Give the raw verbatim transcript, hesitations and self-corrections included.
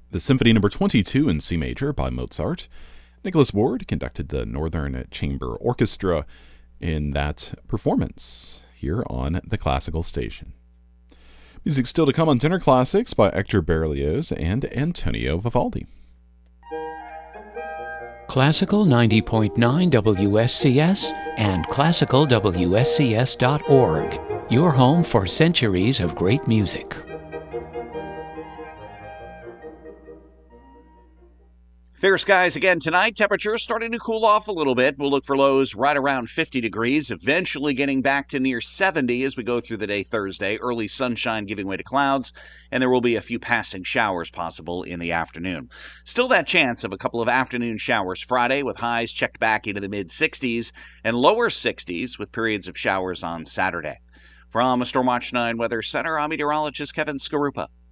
The Symphony Number twenty-two in C major by Mozart. Nicholas Ward conducted the Northern Chamber Orchestra in that performance here on the Classical Station. Music still to come on Dinner Classics by Hector Berlioz and Antonio Vivaldi. Classical ninety point nine W S C S and classical W S C S dot org, your home for centuries of great music. Fair skies again tonight. Temperatures starting to cool off a little bit. We'll look for lows right around fifty degrees, eventually getting back to near seventy as we go through the day Thursday. Early sunshine giving way to clouds, and there will be a few passing showers possible in the afternoon. Still that chance of a couple of afternoon showers Friday, with highs checked back into the mid-sixties and lower sixties with periods of showers on Saturday. From Stormwatch nine Weather Center, I'm meteorologist Kevin Skarupa.